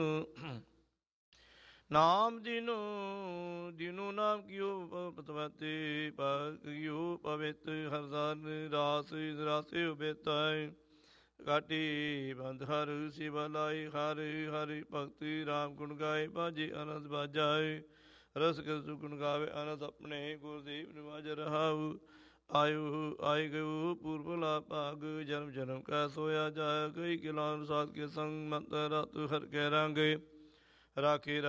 ਨਾਮ ਦਿਨੋ ਦਿਨੋ ਨਾਮ ਕਿਓ ਪਤਵਤੇ ਕਿਓ ਪਵਿੱਤ ਹਰਦਾਨ ਰਾਸ ਰਾਸੇ ਉਬੇਤਾਇ ਕਾਟੀ ਬੰਦ ਹਰ ਸਿਵਾ ਲਾਈ ਹਰਿ ਹਰਿ ਭਗਤੀ ਰਾਮ ਗੁਣ ਗਾਏ ਬਾਜੇ ਅਨੰਦ ਬਾਜਾਏ ਰਸ ਕਸ ਗੁਣ ਗਾਵੇ ਅਨੰਦ ਆਪਣੇ ਗੁਰਦੇਵ ਨਿਵਾਜ ਰਹਾਉ ਆਯु ਆਇ ਗਉ ਪੂਰਬਲਾ ਭਾਗ ਜਨਮ ਜਨਮ ਕੈ ਸੋਇਆ ਜਾਇ ਕਈ ਕਿਲਾਨ ਸਾਧ ਕੇ ਸੰਗ ਮੰਤ ਰਤ ਹਰ ਕੇ ਰੰਗ ਰਾਖੇ